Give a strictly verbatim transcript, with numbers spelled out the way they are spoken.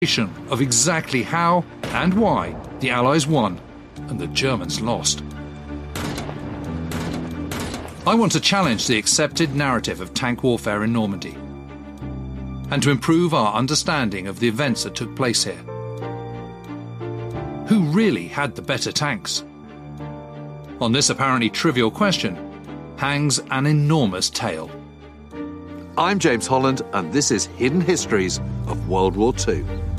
of exactly how and why the Allies won and the Germans lost. I want to challenge the accepted narrative of tank warfare in Normandy and to improve our understanding of the events that took place here. Who really had the better tanks? On this apparently trivial question hangs an enormous tale. I'm James Holland, and this is Hidden Histories of World War Two.